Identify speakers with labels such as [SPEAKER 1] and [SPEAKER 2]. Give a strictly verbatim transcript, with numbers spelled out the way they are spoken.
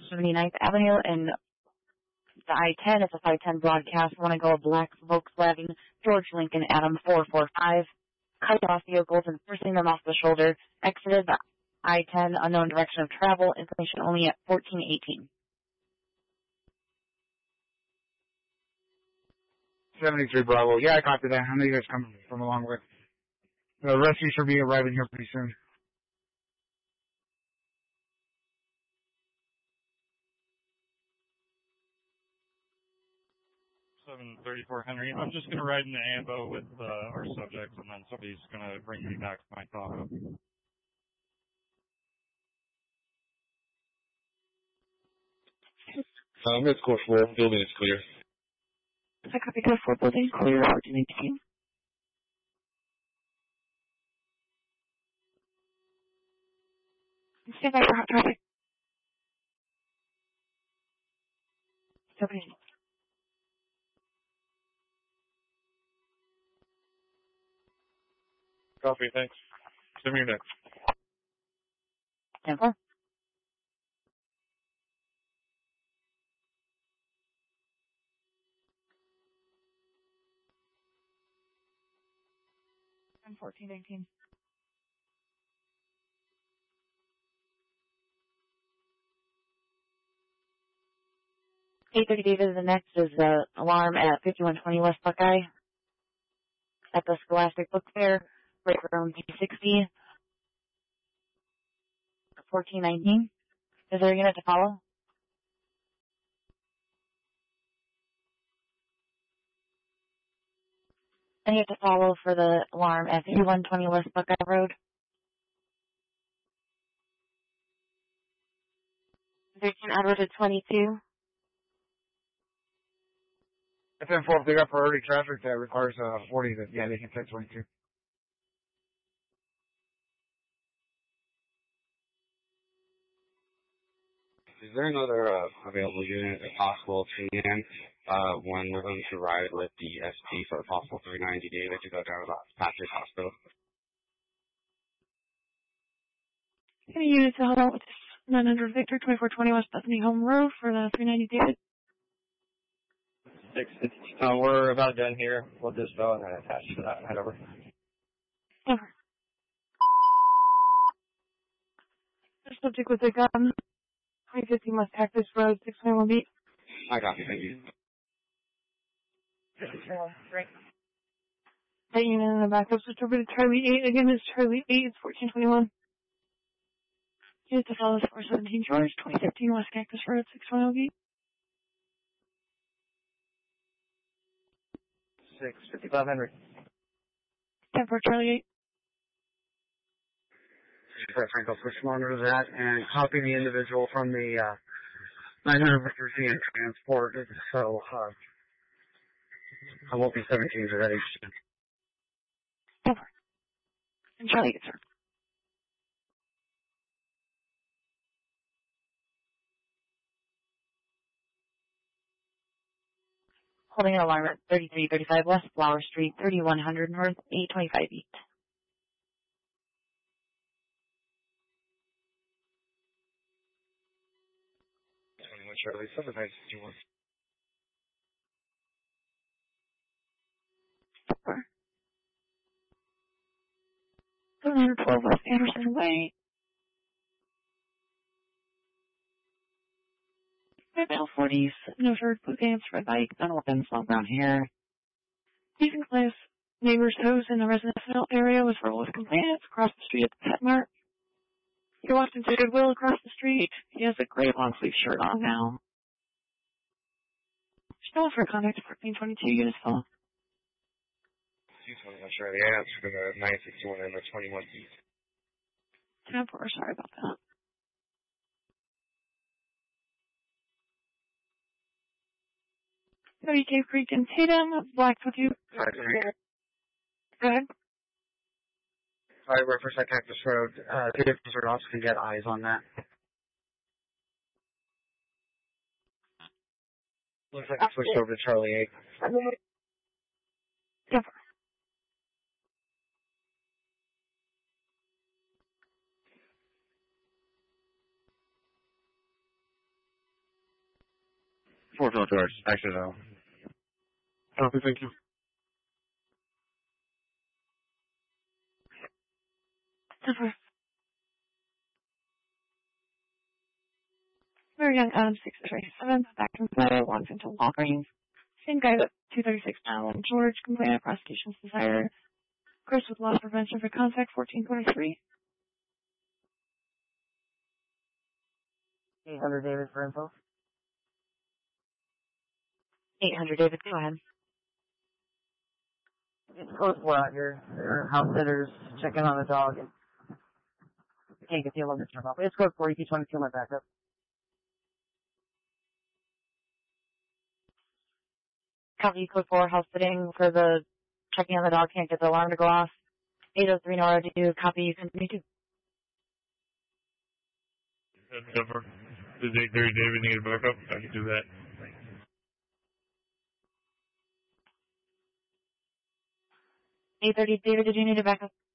[SPEAKER 1] seventy-ninth Avenue and the I ten. It's a five ten broadcast. Want to go a black Volkswagen George Lincoln Adam four four five. Cut off vehicles and forcing them off the shoulder. Exited the I ten, unknown direction of travel. Information only at fourteen eighteen.
[SPEAKER 2] seventy-three Bravo. Yeah, I copied that. I know you guys come from a long way. The rescue should be arriving here pretty soon.
[SPEAKER 3] seven thirty-four Henry. I'm just going to ride in the ambo with uh, our subjects, and then somebody's going to bring me back to my Tahoe.
[SPEAKER 4] Um, it's core four. Building is clear.
[SPEAKER 1] I copy code four, building clear, fourteen eighteen. Stand by for hot traffic. seventy.
[SPEAKER 4] Copy, thanks. Send me your next.
[SPEAKER 1] ten four. ten fourteen eighteen. eight thirty David, the next is the alarm at fifty-one twenty West Buckeye at the Scholastic Book Fair, right around P sixty, fourteen nineteen. Is there a unit to follow? And you have to follow for the alarm at fifty-one twenty West Buckeye Road. thirteen Edward at twenty-two.
[SPEAKER 2] F M four, if they got priority traffic that requires uh, forty, then yeah, they can take twenty-two.
[SPEAKER 4] Is there another uh, available unit, if possible, to in uh, when we're going to ride with the S P for a possible three ninety David to go down to the Patrick Hospital?
[SPEAKER 1] Can you use the help out with nine hundred Victor, twenty-four twenty West Bethany Home Road for the three ninety David?
[SPEAKER 5] Six. Uh, we're about done here. We'll dispel and then attach to that. Head over.
[SPEAKER 1] Over. The subject with the gun. twenty fifty West Cactus Road, six twenty-one beat.
[SPEAKER 4] I got you, thank you.
[SPEAKER 1] Yeah, great. That unit in the backup switch over to Charlie eight. Again, it's Charlie eight. It's fourteen twenty-one. Unit to follow four seventeen George, twenty fifteen West Cactus Road, six twenty-one beat.
[SPEAKER 5] six fifty-five Henry.
[SPEAKER 1] ten for Charlie eight.
[SPEAKER 2] Franco, push monitor that and copy the individual from the uh, nine hundred Victor Z and transport. So uh, I won't be seventeen to that age.
[SPEAKER 1] Over. And Charlie gets her. Holding an alarm at thirty-three thirty-five West Flower Street, thirty-one hundred North, eight twenty-five beat.
[SPEAKER 4] twenty-one Charlie, seven nine six one.
[SPEAKER 1] seven twelve West Anderson Way. Red Bell forties, no shirt, blue pants, red bike, none weapons, long brown hair. Decent class. Neighbor's house in the residential area was full of complaints across the street at the pet mart. He walked into Goodwill across the street. He has a gray long sleeve shirt on now. Still for contact fourteen twenty-two units full.
[SPEAKER 4] two twenty-one Charlie, I answered for the nine sixty-one and the twenty-one beat.
[SPEAKER 1] ten four, sorry about that. thirty Cave Creek and Tatum, Black twenty-two. Go ahead.
[SPEAKER 2] Alright, we're first at Cactus Road. Uh, the vehicles are off, so you can get eyes on that. Looks like I switched over to Charlie eight.
[SPEAKER 1] Yep.
[SPEAKER 4] four field towards, extra though.
[SPEAKER 3] Copy, thank you.
[SPEAKER 1] Super. Very young Adam, six thirty-seven, back from Florida, one into Walgreens. Same guy at two thirty-six now, and George, complainant, prosecution's desire. Chris with loss prevention for contact, fourteen twenty-three.
[SPEAKER 6] eight hundred David for info.
[SPEAKER 1] eight hundred David, go ahead.
[SPEAKER 6] It's close four out here. There are house sitters checking on the dog and can't get the alarm to turn off. It's close four, E P twenty-two, my backup.
[SPEAKER 1] Copy, code four, house sitting for the checking on the dog, can't get the alarm to go off. eight oh three Nora, do you copy, you can me too.
[SPEAKER 3] That's over. Does eight thirty David need a backup? I can do that.
[SPEAKER 1] eight thirty David, did you need a backup?